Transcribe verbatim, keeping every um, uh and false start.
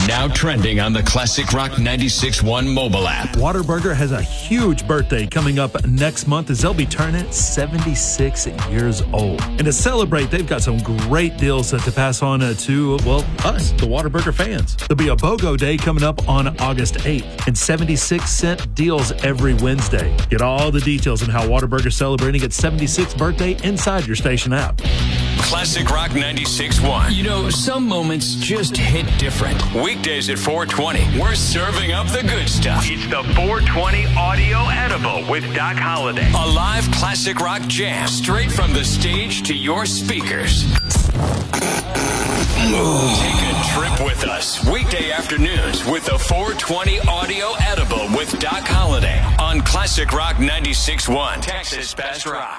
Now trending on the Classic Rock ninety-six point one mobile app. Whataburger has a huge birthday coming up next month as they'll be turning seventy-six years old. And to celebrate, they've got some great deals to pass on to, well, us, the Whataburger fans. There'll be a BOGO Day coming up on August eighth and seventy-six cent deals every Wednesday. Get all the details on how Whataburger is celebrating its seventy-sixth birthday inside your station app. Classic Rock ninety-six point one. You know, some moments just hit different. Weekdays at four twenty, we're serving up the good stuff. It's the four twenty Audio Edible with Doc Holliday. A live classic rock jam straight from the stage to your speakers. Take a trip with us weekday afternoons with the four twenty Audio Edible with Doc Holliday on Classic Rock ninety-six point one, Texas Best Rock.